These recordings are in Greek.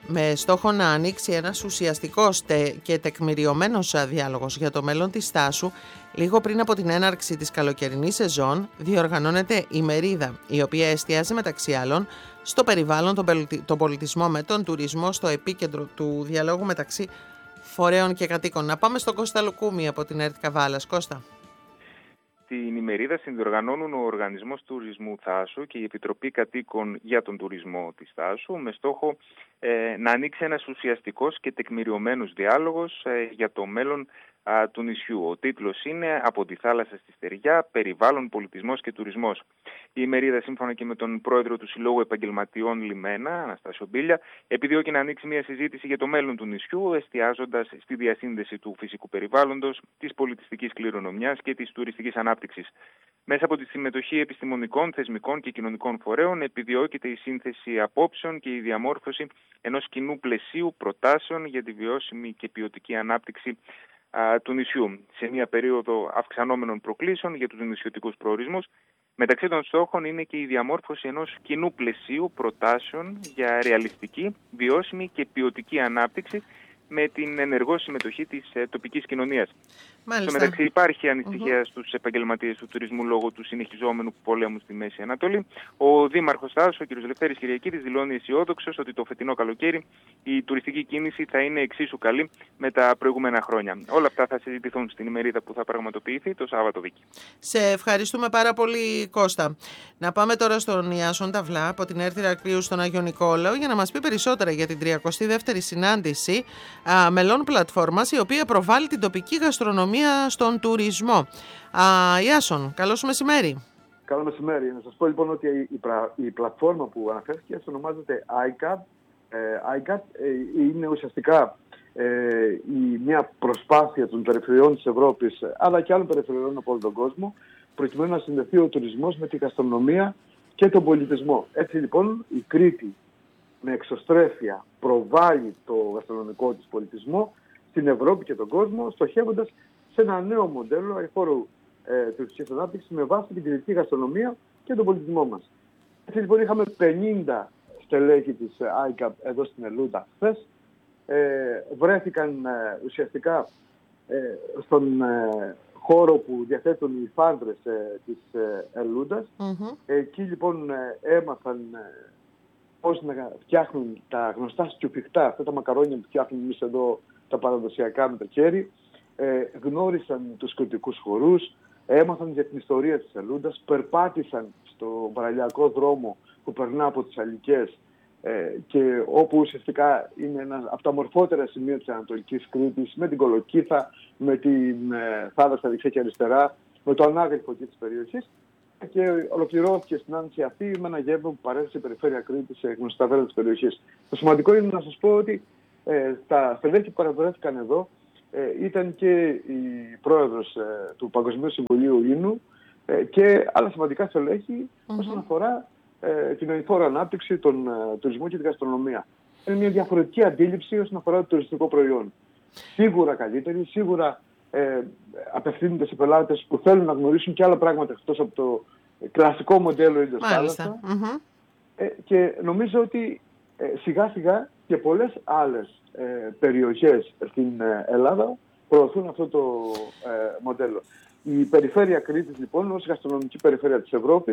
με στόχο να ανοίξει ένας ουσιαστικός και τεκμηριωμένος διάλογος για το μέλλον της Στάσου, λίγο πριν από την έναρξη της καλοκαιρινής σεζόν, διοργανώνεται η μερίδα, η οποία εστιάζει μεταξύ άλλων στο περιβάλλον, τον πολιτισμό με τον τουρισμό στο επίκεντρο του διαλόγου μεταξύ φορέων και κατοίκων. Να πάμε στον Κώστα Λουκούμη από την ΕΡΤ Καβάλας. Κώστα. Την ημερίδα συνδιοργανώνουν ο Οργανισμός Τουρισμού Θάσου και η Επιτροπή Κατοίκων για τον Τουρισμό της Θάσου, με στόχο να ανοίξει ένας ουσιαστικός και τεκμηριωμένος διάλογος για το μέλλον του νησιού. Ο τίτλος είναι «Από τη θάλασσα στη στεριά, περιβάλλον, πολιτισμός και τουρισμός». Η ημερίδα, σύμφωνα και με τον πρόεδρο του Συλλόγου Επαγγελματιών Λιμένα, Αναστάσιο Μπίλια, επιδιώκει να ανοίξει μια συζήτηση για το μέλλον του νησιού, εστιάζοντας στη διασύνδεση του φυσικού περιβάλλοντος, της πολιτιστικής κληρονομιάς και της τουριστικής ανάπτυξης. Μέσα από τη συμμετοχή επιστημονικών, θεσμικών και κοινωνικών φορέων επιδιώκεται η σύνθεση απόψεων και η διαμόρφωση ενός κοινού πλαισίου προτάσεων για τη βιώσιμη και ποιοτική ανάπτυξη του νησιού, σε μια περίοδο αυξανόμενων προκλήσεων για τους νησιωτικούς προορισμούς. Μεταξύ των στόχων είναι και η διαμόρφωση ενός κοινού πλαισίου προτάσεων για ρεαλιστική, βιώσιμη και ποιοτική ανάπτυξη με την ενεργό συμμετοχή της τοπικής κοινωνίας. Μάλιστα. Στο μεταξύ υπάρχει ανησυχία στους επαγγελματίες του τουρισμού λόγω του συνεχιζόμενου πολέμου στη Μέση Ανατολή. Ο Δήμαρχος Θάσου, ο κ. Λευτέρης Κυριακίδης, δηλώνει αισιόδοξος ότι το φετινό καλοκαίρι η τουριστική κίνηση θα είναι εξίσου καλή με τα προηγούμενα χρόνια. Όλα αυτά θα συζητηθούν στην ημερίδα που θα πραγματοποιηθεί το Σάββατο, Βίκη. Σε ευχαριστούμε πάρα πολύ, Κώστα. Να πάμε τώρα στον Ιάσον Ταβλά από την ΕΡΤ Ηρακλείου στον Άγιο Νικόλαο για να μας πει περισσότερα για την 32η συνάντηση μελών πλατφόρμας, η οποία προβάλλει την τοπική γαστρονομία στον τουρισμό. Ιάσον, καλώς μεσημέρι. Καλό μεσημέρι. Να σας πω λοιπόν ότι η πλατφόρμα που αναφέρθηκε ονομάζεται ICAT. ICAT είναι ουσιαστικά μια προσπάθεια των περιφερειών της Ευρώπης αλλά και άλλων περιφερειών από όλο τον κόσμο, προκειμένου να συνδεθεί ο τουρισμός με τη γαστρονομία και τον πολιτισμό. Έτσι λοιπόν η Κρήτη με εξωστρέφεια προβάλλει το γαστρονομικό της πολιτισμό στην Ευρώπη και τον κόσμο, στοχεύοντας σε ένα νέο μοντέλο αηφόρου τουριστικής ανάπτυξης με βάση την κριτική γαστρονομία και τον πολιτισμό μας. Έτσι λοιπόν είχαμε 50 στελέχη της ICAP εδώ στην Ελούντα χθες. Βρέθηκαν ουσιαστικά στον χώρο που διαθέτουν οι φάντρες της Ελούντας. Εκεί λοιπόν έμαθαν πώς να φτιάχνουν τα γνωστά στιουφιχτά, αυτά τα μακαρόνια που φτιάχνουν εμείς εδώ τα παραδοσιακά με το χέρι. Γνώρισαν τους κριτικούς χορούς, έμαθαν για την ιστορία της Ελούντας, περπάτησαν στο παραλιακό δρόμο που περνά από τις Αλικές και όπου ουσιαστικά είναι ένα από τα μορφότερα σημεία της Ανατολικής Κρήτης, με την Κολοκύθα, με την θάλασσα δεξιά και αριστερά, με το ανάγρυφο εκεί της περιοχής. Και ολοκληρώθηκε στην συνάντηση αυτή με ένα γεύμα που παρέθεσε η Περιφέρεια Κρήτης σε γνωστά βέλη της περιοχής. Το σημαντικό είναι να σας πω ότι στα στελέχη που παραβρέθηκαν εδώ ήταν και η πρόεδρος του Παγκοσμίου Συμβουλίου Ίνου και άλλα σημαντικά στελέχη όσον αφορά την αηφόρο ανάπτυξη, τον τουρισμό και την γαστρονομία. Είναι μια διαφορετική αντίληψη όσον αφορά το τουριστικό προϊόν. Σίγουρα καλύτερη, σίγουρα απευθύνεται σε πελάτες που θέλουν να γνωρίσουν και άλλα πράγματα εκτός από το κλασικό μοντέλο ίδιος θάλασσα. Και νομίζω ότι σιγά σιγά και πολλές άλλες περιοχές στην Ελλάδα προωθούν αυτό το μοντέλο. Η Περιφέρεια Κρήτης λοιπόν ως γαστρονομική περιφέρεια της Ευρώπης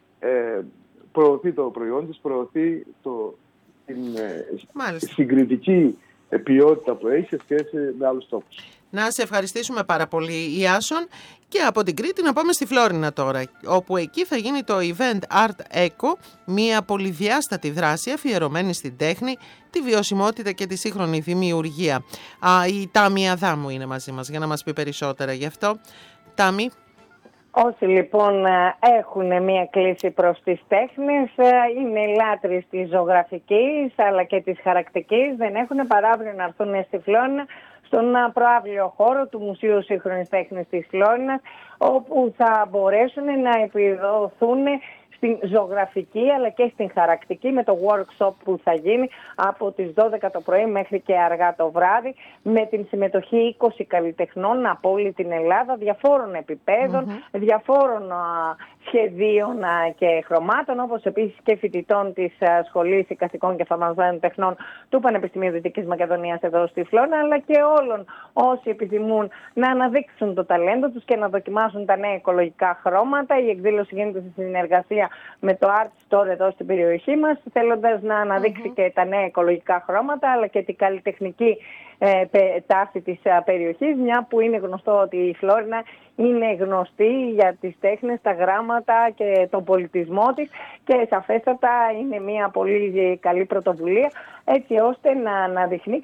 προωθεί το προϊόν της, προωθεί την συγκριτική ποιότητα που έχει σε σχέση με άλλους τόπους. Να σε ευχαριστήσουμε πάρα πολύ, Ιάσον. Και από την Κρήτη να πάμε στη Φλόρινα τώρα, όπου εκεί θα γίνει το event Art Eco, μια πολυδιάστατη δράση αφιερωμένη στην τέχνη, τη βιωσιμότητα και τη σύγχρονη δημιουργία. Η Τάμι Αδάμου είναι μαζί μας για να μας πει περισσότερα γι' αυτό. Τάμι. Όσοι λοιπόν έχουν μία κλίση προς τις τέχνες, είναι λάτρεις της ζωγραφικής αλλά και της χαρακτικής, δεν έχουν παρά να έρθουν στη Φλόρινα, στον προαύλιο χώρο του Μουσείου Σύγχρονης Τέχνης της Φλόρινας, όπου θα μπορέσουν να επιδοθούν στην ζωγραφική αλλά και στην χαρακτική, με το workshop που θα γίνει από τις 12 το πρωί μέχρι και αργά το βράδυ, με την συμμετοχή 20 καλλιτεχνών από όλη την Ελλάδα, διαφόρων επιπέδων, διαφόρων σχεδίων και χρωμάτων, όπως επίσης και φοιτητών της Σχολής Εικαστικών και Θαυμασμένων Τεχνών του Πανεπιστημίου Δυτικής Μακεδονίας εδώ στη Φλόρινα, αλλά και όλων όσοι επιθυμούν να αναδείξουν το ταλέντο τους και να δοκιμάσουν τα νέα οικολογικά χρώματα. Η εκδήλωση γίνεται σε συνεργασία με το Art Store εδώ στην περιοχή μας, θέλοντας να αναδείξει και τα νέα οικολογικά χρώματα, αλλά και την καλλιτεχνική τάση της περιοχής, μια που είναι γνωστό ότι η Φλόρινα είναι γνωστή για τις τέχνες, τα γράμματα και τον πολιτισμό της, και σαφέστατα είναι μια πολύ καλή πρωτοβουλία, έτσι ώστε να αναδειχθεί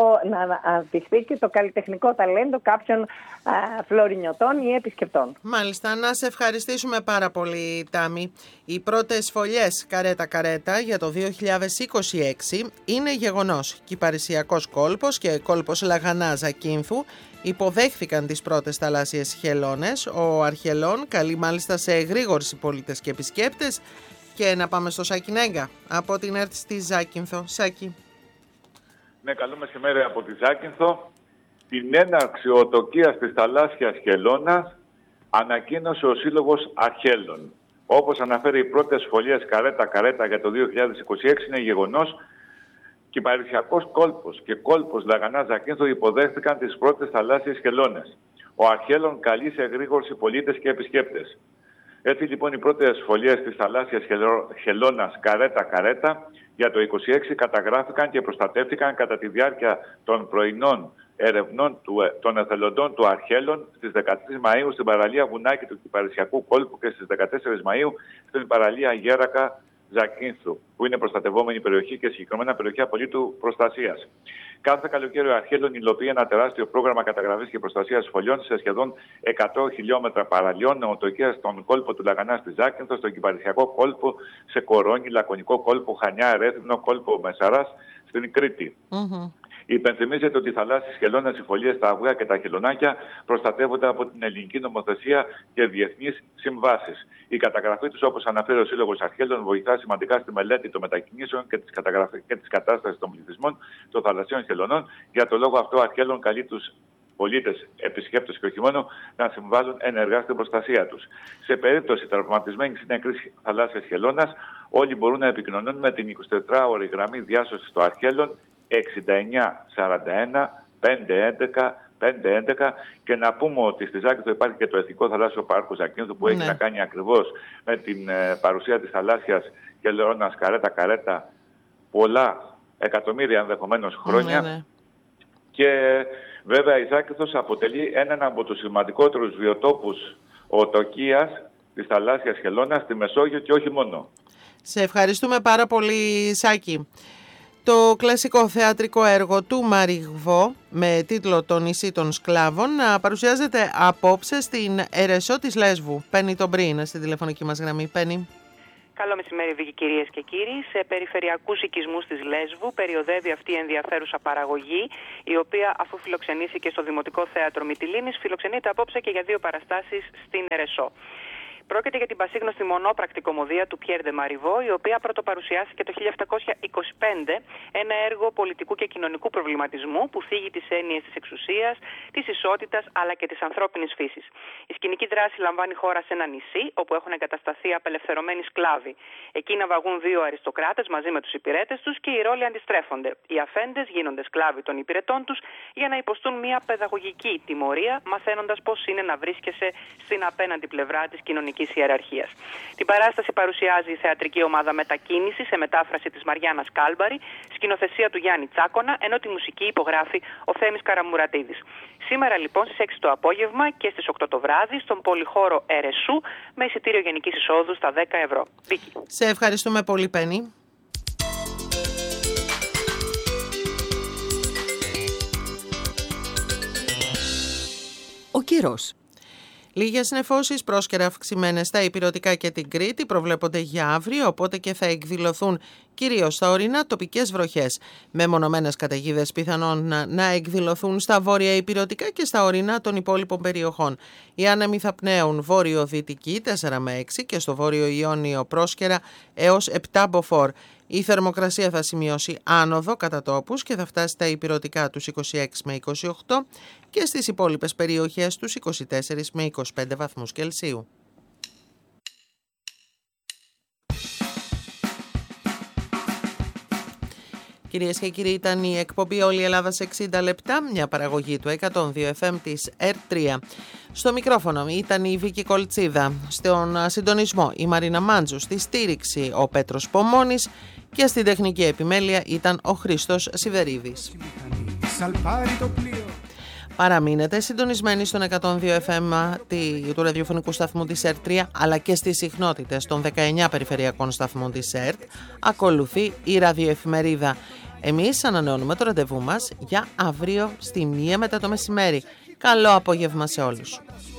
και το καλλιτεχνικό ταλέντο κάποιων φλωρινιωτών ή επισκεπτών. Μάλιστα, να σε ευχαριστήσουμε πάρα πολύ, Τάμι. Οι πρώτες φωλιές καρέτα-καρέτα για το 2026 είναι γεγονός. Κυπαρισιακός κόλπος και κόλπος Λαγανά Ζακίνθου υποδέχθηκαν τις πρώτες θαλάσσιες χελώνες. Ο Αρχελών καλεί μάλιστα σε εγρήγορση πολίτες και επισκέπτες. Και να πάμε στο Σάκη Νέγκα από την ΕΡΤ στη Ζάκυνθο. Σάκη. Ναι, καλό μεσημέρι από τη Ζάκυνθο. Την έναρξη οτοκίας της θαλάσσιας χελώνας ανακοίνωσε ο Σύλλογος Αρχέλων. Όπως αναφέρει οι πρώτες φωλιές καρέτα-καρέτα για το 2026 είναι γεγονός. Κυπαρισιακός κόλπος και κόλπος Λαγανά Ζακίνθου υποδέχθηκαν τις πρώτες θαλάσσιες χελώνες. Ο Αρχέλων καλεί σε εγρήγορση πολίτες και επισκέπτες. Έτσι λοιπόν οι πρώτες φωλιές της θαλάσσιας χελώνας καρέτα-καρέτα για το 2026 καταγράφηκαν και προστατεύτηκαν κατά τη διάρκεια των πρωινών ερευνών των εθελοντών του Αρχέλων στις 13 Μαΐου στην παραλία Βουνάκη του Κυπαρισιακού κόλπου και στις 14 Μαΐου στην παραλία Γέρακα Ζακίνθου, που είναι προστατευόμενη περιοχή και συγκεκριμένα περιοχή απολύτου προστασίας. Κάθε καλοκαίρι ο Αρχέλων υλοποιεί ένα τεράστιο πρόγραμμα καταγραφής και προστασίας φωλιών σε σχεδόν 100 χιλιόμετρα παραλιών, νεοτοκίας στον κόλπο του Λαγανά στη Ζάκυνθο, στον Κυπαρισιακό κόλπο, σε Κορώνη, Λακωνικό κόλπο, Χανιά, Ρέθυμνο, κόλπο Μεσαράς στην Κρήτη. Υπενθυμίζεται ότι οι θαλάσσιες χελώνες, οι φωλιές, τα αυγά και τα χελωνάκια προστατεύονται από την ελληνική νομοθεσία και διεθνείς συμβάσεις. Η καταγραφή τους, όπως αναφέρει ο Σύλλογος Αρχέλων, βοηθά σημαντικά στη μελέτη των μετακινήσεων και της κατάστασης των πληθυσμών των θαλασσίων χελωνών. Για το λόγο αυτό, ο Αρχέλων καλεί τους πολίτες, επισκέπτες και όχι μόνο, να συμβάλλουν ενεργά στην προστασία τους. Σε περίπτωση τραυματισμένης ή νεκρής θαλάσσιας χελώνας, όλοι μπορούν να επικοινωνούν με την 24ωρη γραμμή διάσωσης του Αρχέλων 6941 511 511, και να πούμε ότι στη Ζάκυνθο υπάρχει και το Εθνικό Θαλάσσιο Πάρκο Ζακίνθου που έχει να κάνει ακριβώς με την παρουσία της θαλάσσιας χελώνας καρέτα-καρέτα πολλά εκατομμύρια ενδεχομένως χρόνια. Και βέβαια η Ζάκυνθος αποτελεί έναν από τους σημαντικότερους βιοτόπους οτοκίας της θαλάσσιας χελώνας στη Μεσόγειο και όχι μόνο. Σε ευχαριστούμε πάρα πολύ, Σάκη. Το κλασικό θεατρικό έργο του Μαριγβό με τίτλο «Το νησί των σκλάβων» παρουσιάζεται απόψε στην Ερεσό της Λέσβου. Πέννη τον Μπρι στην τηλεφωνική μας γραμμή. Πέννη. Καλό μεσημέρι, Βίκη, κυρίες και κύριοι. Σε περιφερειακούς οικισμούς της Λέσβου περιοδεύει αυτή η ενδιαφέρουσα παραγωγή, η οποία, αφού φιλοξενήσει και στο Δημοτικό Θέατρο Μυτιλήνης, φιλοξενείται απόψε και για 2 παραστάσεις στην Ερεσό. Πρόκειται για την πασίγνωστη μονόπρακτη κωμωδία του Πιέρ ντε Μαριβό, η οποία πρωτοπαρουσιάστηκε το 1725, ένα έργο πολιτικού και κοινωνικού προβληματισμού που θίγει τις έννοιες της εξουσίας, της ισότητας αλλά και της ανθρώπινης φύσης. Η σκηνική δράση λαμβάνει χώρα σε ένα νησί, όπου έχουν εγκατασταθεί απελευθερωμένοι σκλάβοι. Εκεί ναυαγούν 2 αριστοκράτες μαζί με τους υπηρέτες τους και οι ρόλοι αντιστρέφονται. Οι αφέντες γίνονται σκλάβοι των υπηρετών τους για να υποστούν μια παιδαγωγική τιμωρία, μαθαίνοντας πώς είναι να βρίσκεσαι στην απέναντι πλευρά της κοινωνικής ιεραρχίας. Την παράσταση παρουσιάζει η θεατρική ομάδα Μετακίνηση σε μετάφραση της Μαριάννας Κάλμπαρη, σκηνοθεσία του Γιάννη Τσάκωνα, ενώ τη μουσική υπογράφει ο Θέμης Καραμουρατίδης. Σήμερα λοιπόν στις 6 το απόγευμα και στις 8 το βράδυ στον πολυχώρο Ερεσού με εισιτήριο γενικής εισόδου στα 10 ευρώ. Βίκη. Σε ευχαριστούμε πολύ, Πέννη. Ο καιρός. Λίγες νεφώσεις, πρόσκαιρα αυξημένες στα ηπειρωτικά και την Κρήτη, προβλέπονται για αύριο, οπότε και θα εκδηλωθούν κυρίως στα ορεινά τοπικές βροχές. Μεμονωμένες καταιγίδες πιθανόν να εκδηλωθούν στα βόρεια ηπειρωτικά και στα ορεινά των υπόλοιπων περιοχών. Οι άνεμοι θα πνέουν βόρειο-δυτική 4 με 6 και στο βόρειο Ιόνιο πρόσκαιρα έως 7 μποφόρ. Η θερμοκρασία θα σημειώσει άνοδο κατά τόπους και θα φτάσει στα ηπειρωτικά τους 26 με 28 και στις υπόλοιπες περιοχές τους 24 με 25 βαθμούς Κελσίου. Κυρίες και κύριοι, ήταν η εκπομπή «Όλη η Ελλάδα σε 60 λεπτά», μια παραγωγή του 102 FM της ΕΡΤ3. Στο μικρόφωνο ήταν η Βίκη Κολτσίδα, στον συντονισμό η Μαρίνα Μάντζου, στη στήριξη ο Πέτρος Πομώνης και στην τεχνική επιμέλεια ήταν ο Χρήστος Σιδερίδης. Παραμείνετε συντονισμένοι στον 102 FM του ραδιοφωνικού σταθμού της ΕΡΤ3, αλλά και στις συχνότητες των 19 περιφερειακών σταθμών της ΕΡΤ. Ακολουθεί η ραδιοεφημερίδα. Εμείς ανανεώνουμε το ραντεβού μας για αύριο στη 1 μετά το μεσημέρι. Καλό απόγευμα σε όλους.